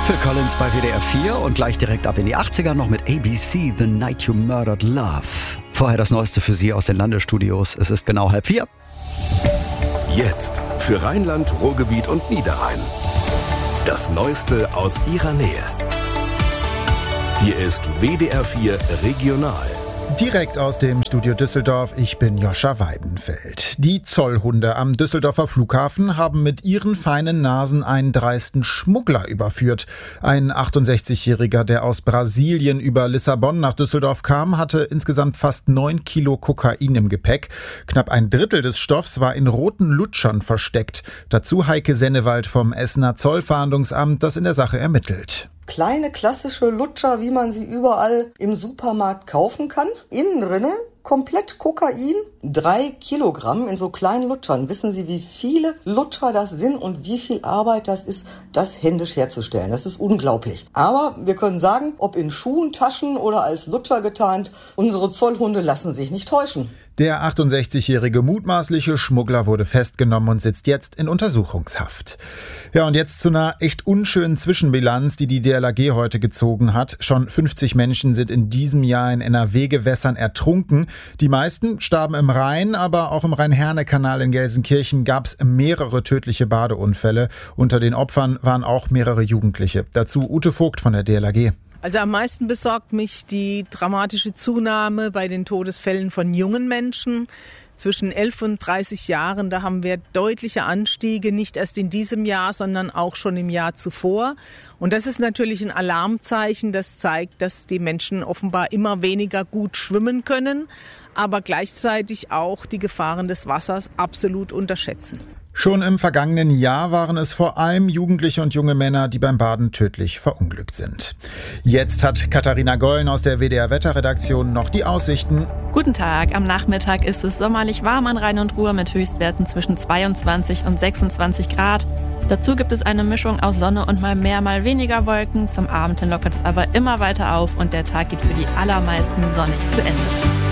Phil Collins bei WDR 4 und gleich direkt ab in die 80er noch mit ABC, The Night You Murdered Love. Vorher das Neueste für Sie aus den Landesstudios. Es ist genau 3:30. Jetzt für Rheinland, Ruhrgebiet und Niederrhein. Das Neueste aus Ihrer Nähe. Hier ist WDR 4 Regional. Direkt aus dem Studio Düsseldorf, ich bin Joscha Weidenfeld. Die Zollhunde am Düsseldorfer Flughafen haben mit ihren feinen Nasen einen dreisten Schmuggler überführt. Ein 68-Jähriger, der aus Brasilien über Lissabon nach Düsseldorf kam, hatte insgesamt fast 9 Kilo Kokain im Gepäck. Knapp ein Drittel des Stoffs war in roten Lutschern versteckt. Dazu Heike Sennewald vom Essener Zollfahndungsamt, das in der Sache ermittelt. Kleine klassische Lutscher, wie man sie überall im Supermarkt kaufen kann. Innen drinne komplett Kokain, 3 Kilogramm in so kleinen Lutschern. Wissen Sie, wie viele Lutscher das sind und wie viel Arbeit das ist, das händisch herzustellen? Das ist unglaublich. Aber wir können sagen, ob in Schuhen, Taschen oder als Lutscher getarnt, unsere Zollhunde lassen sich nicht täuschen. Der 68-jährige mutmaßliche Schmuggler wurde festgenommen und sitzt jetzt in Untersuchungshaft. Ja, und jetzt zu einer echt unschönen Zwischenbilanz, die die DLRG heute gezogen hat. Schon 50 Menschen sind in diesem Jahr in NRW-Gewässern ertrunken. Die meisten starben im Rhein, aber auch im Rhein-Herne-Kanal in Gelsenkirchen gab es mehrere tödliche Badeunfälle. Unter den Opfern waren auch mehrere Jugendliche. Dazu Ute Vogt von der DLRG. Also am meisten besorgt mich die dramatische Zunahme bei den Todesfällen von jungen Menschen zwischen 11 und 30 Jahren. Da haben wir deutliche Anstiege, nicht erst in diesem Jahr, sondern auch schon im Jahr zuvor. Und das ist natürlich ein Alarmzeichen, das zeigt, dass die Menschen offenbar immer weniger gut schwimmen können, aber gleichzeitig auch die Gefahren des Wassers absolut unterschätzen. Schon im vergangenen Jahr waren es vor allem Jugendliche und junge Männer, die beim Baden tödlich verunglückt sind. Jetzt hat Katharina Gollen aus der WDR-Wetterredaktion noch die Aussichten. Guten Tag, am Nachmittag ist es sommerlich warm an Rhein und Ruhr mit Höchstwerten zwischen 22 und 26 Grad. Dazu gibt es eine Mischung aus Sonne und mal mehr, mal weniger Wolken. Zum Abend hin lockert es aber immer weiter auf und der Tag geht für die allermeisten sonnig zu Ende.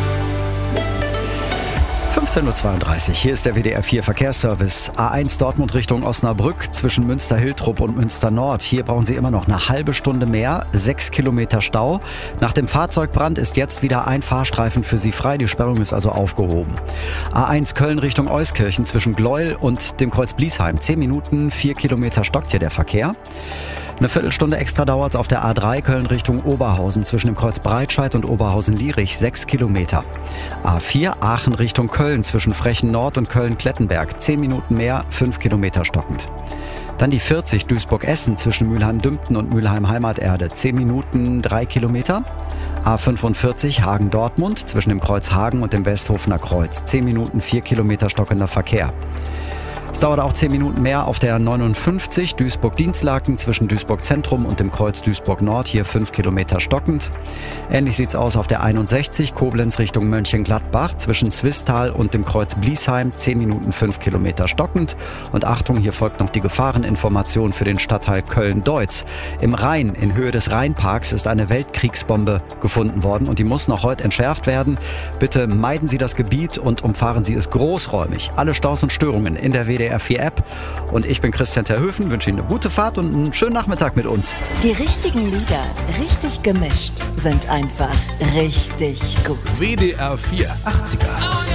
15.32 Uhr, hier ist der WDR 4 Verkehrsservice. A1 Dortmund Richtung Osnabrück zwischen Münster-Hiltrup und Münster-Nord. Hier brauchen Sie immer noch eine halbe Stunde mehr, 6 Kilometer Stau. Nach dem Fahrzeugbrand ist jetzt wieder ein Fahrstreifen für Sie frei, die Sperrung ist also aufgehoben. A1 Köln Richtung Euskirchen zwischen Gleuel und dem Kreuz Bliesheim. 10 Minuten, 4 Kilometer stockt hier der Verkehr. Eine Viertelstunde extra dauert es auf der A3 Köln Richtung Oberhausen zwischen dem Kreuz Breitscheid und Oberhausen-Lierich, 6 Kilometer. A4 Aachen Richtung Köln zwischen Frechen Nord und Köln-Klettenberg, 10 Minuten mehr, 5 Kilometer stockend. Dann die 40 Duisburg-Essen zwischen Mülheim-Dümpten und Mülheim-Heimaterde, 10 Minuten, 3 Kilometer. A45 Hagen-Dortmund zwischen dem Kreuz Hagen und dem Westhofener Kreuz, 10 Minuten, 4 Kilometer stockender Verkehr. Es dauert auch 10 Minuten mehr auf der 59 Duisburg-Dienstlaken zwischen Duisburg-Zentrum und dem Kreuz Duisburg-Nord, hier 5 Kilometer stockend. Ähnlich sieht's aus auf der 61 Koblenz Richtung Mönchengladbach zwischen Swisttal und dem Kreuz Bliesheim, 10 Minuten 5 Kilometer stockend. Und Achtung, hier folgt noch die Gefahreninformation für den Stadtteil Köln-Deutz. Im Rhein, in Höhe des Rheinparks, ist eine Weltkriegsbombe gefunden worden und die muss noch heute entschärft werden. Bitte meiden Sie das Gebiet und umfahren Sie es großräumig. Alle Staus und Störungen in der WDR 4 App. Und ich bin Christian Terhöfen, wünsche Ihnen eine gute Fahrt und einen schönen Nachmittag mit uns. Die richtigen Lieder, richtig gemischt, sind einfach richtig gut. WDR 4 80er.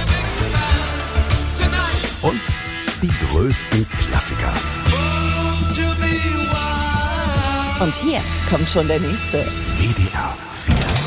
Und die größten Klassiker. Und hier kommt schon der nächste. WDR